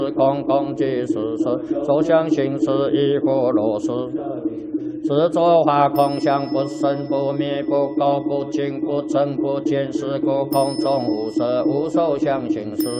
空空即是实，所相行识亦复如是。是作法空相，不生不灭，不垢不净，不增不减，是故空中无色，无受相行识。